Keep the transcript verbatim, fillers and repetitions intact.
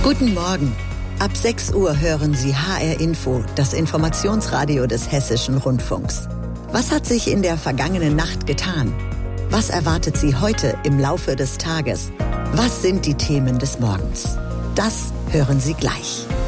Guten Morgen. Ab sechs Uhr hören Sie H R Info, das Informationsradio des Hessischen Rundfunks. Was hat sich in der vergangenen Nacht getan? Was erwartet Sie heute im Laufe des Tages? Was sind die Themen des Morgens? Das hören Sie gleich.